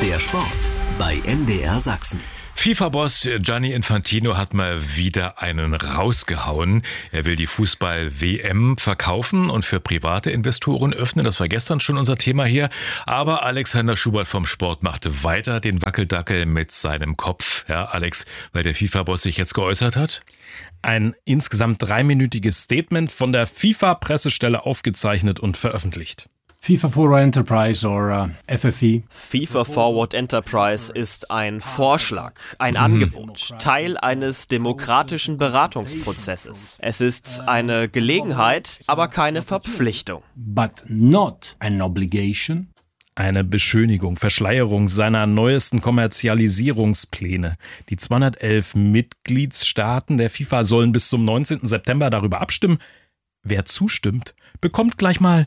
Der Sport bei MDR Sachsen. FIFA-Boss Gianni Infantino hat mal wieder einen rausgehauen. Er will die Fußball-WM verkaufen und für private Investoren öffnen. Das war gestern schon unser Thema hier. Aber Alexander Schubert vom Sport machte weiter den Wackeldackel mit seinem Kopf. Ja, Alex, weil der FIFA-Boss sich jetzt geäußert hat? Ein insgesamt 3-minütiges Statement von der FIFA-Pressestelle aufgezeichnet und veröffentlicht. FIFA Forward Enterprise oder FFE. FIFA Forward Enterprise ist ein Vorschlag, ein Angebot, Teil eines demokratischen Beratungsprozesses. Es ist eine Gelegenheit, aber keine Verpflichtung. But not an obligation. Eine Beschönigung, Verschleierung seiner neuesten Kommerzialisierungspläne. Die 211 Mitgliedsstaaten der FIFA sollen bis zum 19. September darüber abstimmen. Wer zustimmt, bekommt gleich mal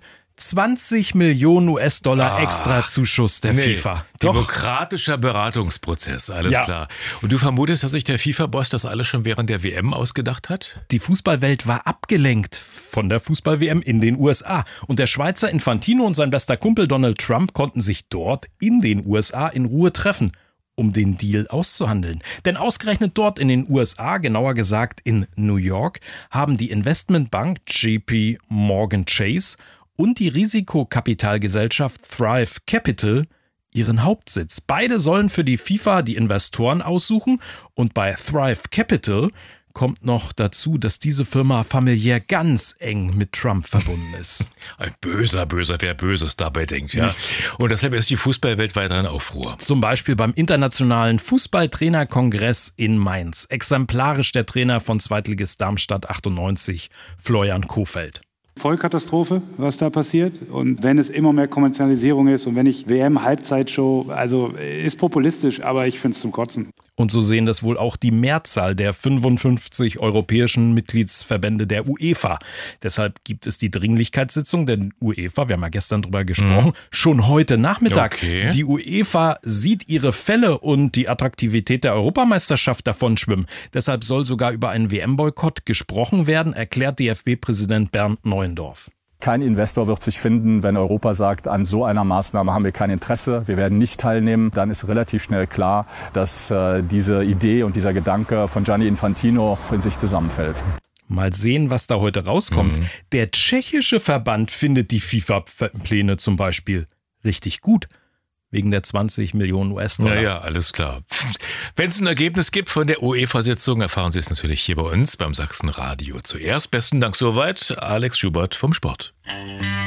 20 Millionen US-Dollar extra Zuschuss der FIFA. Doch. Demokratischer Beratungsprozess, alles klar. Und du vermutest, dass sich der FIFA-Boss das alles schon während der WM ausgedacht hat? Die Fußballwelt war abgelenkt von der Fußball-WM in den USA. Und der Schweizer Infantino und sein bester Kumpel Donald Trump konnten sich dort in den USA in Ruhe treffen, um den Deal auszuhandeln. Denn ausgerechnet dort in den USA, genauer gesagt in New York, haben die Investmentbank JP Morgan Chase und die Risikokapitalgesellschaft Thrive Capital ihren Hauptsitz. Beide sollen für die FIFA die Investoren aussuchen und bei Thrive Capital kommt noch dazu, dass diese Firma familiär ganz eng mit Trump verbunden ist. Ein böser, wer Böses dabei denkt, ja. Und deshalb ist die Fußballwelt weiter in Aufruhr. Zum Beispiel beim Internationalen Fußballtrainerkongress in Mainz. Exemplarisch der Trainer von Zweitligist Darmstadt 98, Florian Kohfeldt. Vollkatastrophe, was da passiert. Und wenn es immer mehr Kommerzialisierung ist und wenn ich WM-Halbzeitshow, also ist populistisch, aber ich finde es zum Kotzen. Und so sehen das wohl auch die Mehrzahl der 55 europäischen Mitgliedsverbände der UEFA. Deshalb gibt es die Dringlichkeitssitzung der UEFA, wir haben ja gestern drüber gesprochen, schon heute Nachmittag. Okay. Die UEFA sieht ihre Fälle und die Attraktivität der Europameisterschaft davonschwimmen. Deshalb soll sogar über einen WM-Boykott gesprochen werden, erklärt DFB-Präsident Bernd Neuendorf. Kein Investor wird sich finden, wenn Europa sagt, an so einer Maßnahme haben wir kein Interesse, wir werden nicht teilnehmen. Dann ist relativ schnell klar, dass diese Idee und dieser Gedanke von Gianni Infantino in sich zusammenfällt. Mal sehen, was da heute rauskommt. Der tschechische Verband findet die FIFA-Pläne zum Beispiel richtig gut. Wegen der 20 Millionen US-Dollar. Ja, alles klar. Wenn es ein Ergebnis gibt von der UEFA-Sitzung, erfahren Sie es natürlich hier bei uns beim Sachsenradio zuerst. Besten Dank soweit, Alex Schubert vom Sport.